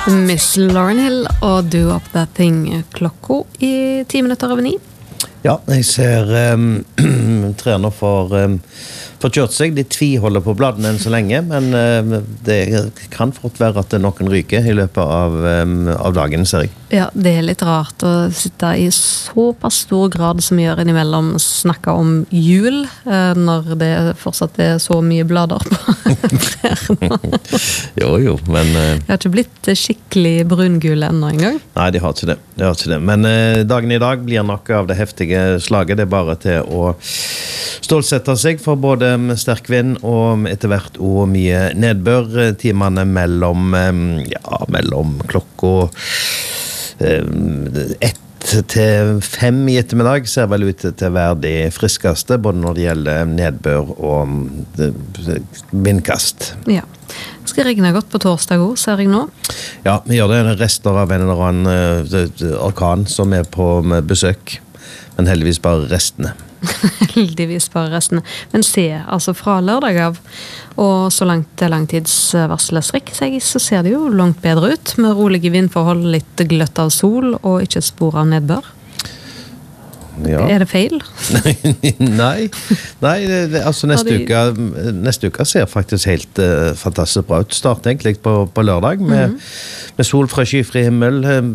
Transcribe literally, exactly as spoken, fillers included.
Miss Lauryn Hill og Do Up That Thing klokka I ti minutter over ni. Ja, jeg ser um, trener for, um, for kjørt seg. De tviholder på bladene enn så lenge, men uh, det kan fort være at noen ryker I løpet av, um, av dagen, ser jeg. Ja, det er litt rart å sitte I såpass stor grad som gjør innimellom snakke om jul, uh, når det fortsatt er så mye blader på trærne. Jo, jo, men... Uh, det har ikke blitt skikkelig brungule ennå en gang. Nei, de har ikke det. De har ikke det. Men uh, dagen I dag blir nok av det heftige slaget. Det er bare til å stålsette seg for både sterk vind og etter hvert og mye nedbør. Timene mellom, ja, mellom klokka ett til fem I ettermiddag ser vel ut til å være de friskeste, både når det gjelder nedbør og vindkast. Ja. Skal regne godt på torsdag også, ser jeg nå? Ja, vi gjør det. Rester av en eller annen orkan som er på besøk. Men heldigvis bare restene. heldigvis bare restene. Men se, altså fra lørdag av, og så langt det langtidsvarselet strekker seg, så ser det jo langt bedre ut, med rolige vindforhold, litt gløtt av sol, og ikke spor av nedbør. Ja. Er det feil? nei, nei det, det, altså neste, de... uke, neste uke ser faktisk helt uh, fantastisk bra ut. Starter egentlig på, på lørdag med, mm. med sol fra skyfri himmel,